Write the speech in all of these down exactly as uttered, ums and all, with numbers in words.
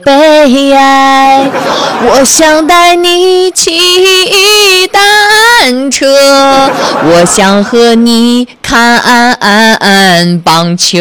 悲哀。我想带你骑单车，我想和你看棒球。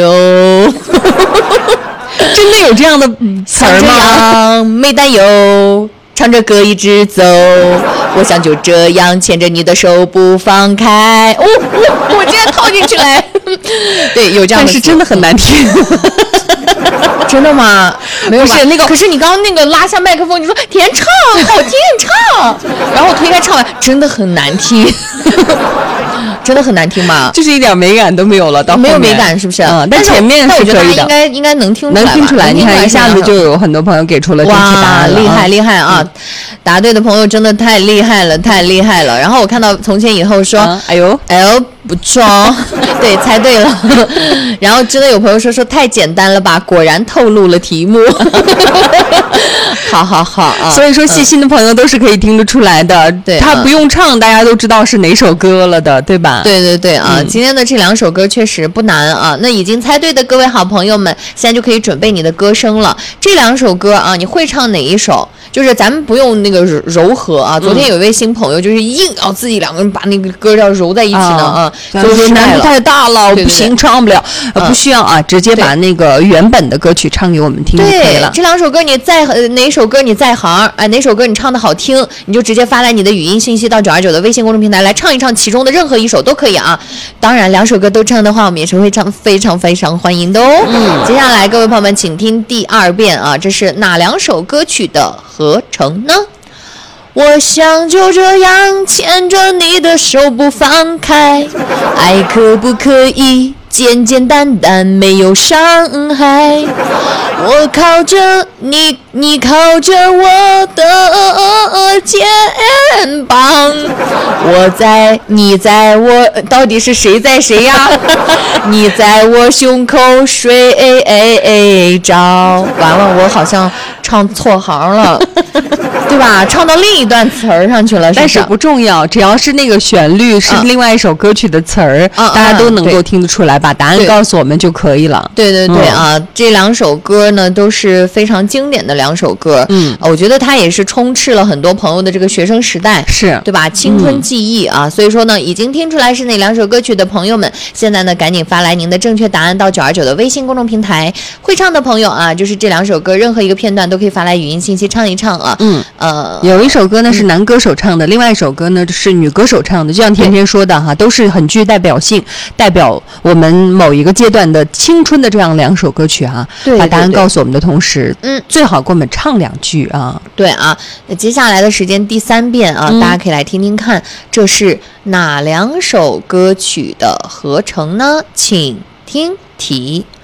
真的有这样的词儿吗？ 没担忧，唱着歌一直走，我想就这样牵着你的手不放开。哦，我我竟然套进去了。对，有这样的， 但是真的很难听。 真的吗？没有吧， 不是那个， 可是你刚刚那个拉下麦克风，你说甜唱好听唱，然后我推开唱完，真的很难听。真的很难听吗？ 就是一点美感都没有了，到后面没有美感是不是？ 嗯，但前面是可以的。 但我觉得应该应该能听出来， 能听出来。你看一下子就有很多朋友给出了正确答案了， 哇，厉害厉害啊！嗯、答对的朋友真的太厉害了，太厉害了。然后我看到从前以后说， 啊、哎呦哎呦不错，对，猜对了。然后真的有朋友说说太简单了吧，果然透露了题目。好好好啊！ 所以说细心的朋友都是可以听得出来的，对、嗯，他不用唱，大家都知道是哪首歌了的，对吧？ 对对对啊！嗯、今天的这两首歌确实不难啊。那已经猜对的各位好朋友们，现在就可以准备你的歌声了。这两首歌啊，你会唱哪一首？就是咱们不用那个柔和啊。昨天有一位新朋友就是硬要自己两个人把那个歌要揉在一起呢啊， 就是难度太大了， 对对对不行，唱不了，呃、嗯，不需要啊，直接把那个原本的歌曲唱给我们听就可以了。 这两首歌你在呃哪首歌你在行，哎，哪首歌你唱的好听，你就直接发来你的语音信息到九二九的微信公众平台来唱一唱其中的任何一首都可以啊。当然两首歌都唱的话，我们也是会唱非常非常欢迎的哦。嗯，接下来各位朋友们请听第二遍啊，这是哪两首歌曲的合成呢？我想就这样牵着你的手不放开，爱可不可以简简单单没有伤害？我靠着你，你靠着我的肩膀，我在，你在我，到底是谁在谁呀？你在我胸口睡着。完了，我好像唱错行了。对吧？唱到另一段词儿上去了， 但是不重要，只要是那个旋律是另外一首歌曲的词儿，嗯、大家都能够听得出来，把答案告诉我们就可以了。 对对对、嗯、啊，这两首歌呢都是非常经典的两首歌，嗯，我觉得它也是充斥了很多朋友的这个学生时代， 是对吧？青春记忆啊，嗯、所以说呢，已经听出来是哪两首歌曲的朋友们，现在呢赶紧发来您的正确答案到九二九的微信公众平台。会唱的朋友啊，就是这两首歌任何一个片段都可以发来语音信息唱一唱啊，嗯。 呃，有一首歌呢是男歌手唱的，嗯、另外一首歌呢是女歌手唱的，就像甜甜说的哈，都是很具代表性，代表我们某一个阶段的青春的这样两首歌曲哈。 对， 把答案告诉我们的同时， 嗯， 最好给我们唱两句啊。 对啊，那接下来的时间第三遍啊，嗯、大家可以来听听看，这是哪两首歌曲的合成呢？请听题。